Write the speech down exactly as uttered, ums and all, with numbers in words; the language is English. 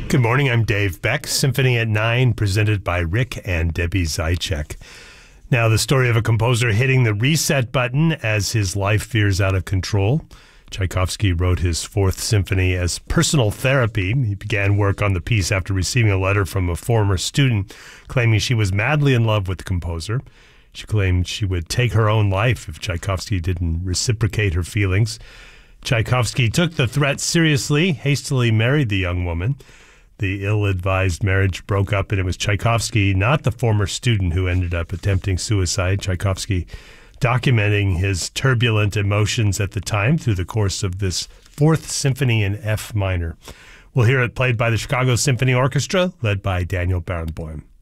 Good morning, I'm Dave Beck. Symphony at Nine, presented by Rick and Debbie Zychek. Now, the story of a composer hitting the reset button as his life veers out of control. Tchaikovsky wrote his Fourth Symphony as personal therapy. He began work on the piece after receiving a letter from a former student claiming she was madly in love with the composer. She claimed she would take her own life if Tchaikovsky didn't reciprocate her feelings. Tchaikovsky took the threat seriously, hastily married the young woman. The ill-advised marriage broke up, and it was Tchaikovsky, not the former student, who ended up attempting suicide. Tchaikovsky documenting his turbulent emotions at the time through the course of this Fourth Symphony in F minor. We'll hear it played by the Chicago Symphony Orchestra, led by Daniel Barenboim.